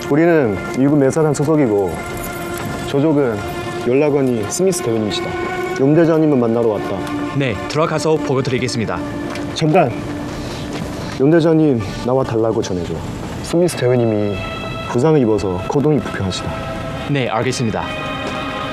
우리는 일군 매사단 소속이고 조족은 연락원이 스미스 대원님이시다. 용대장님은 만나러 왔다. 네, 들어가서 보고 드리겠습니다. 잠깐! 용대장님 나와 달라고 전해줘. 스미스 대원님이 부상을 입어서 거동이 불편하시다. 네, 알겠습니다.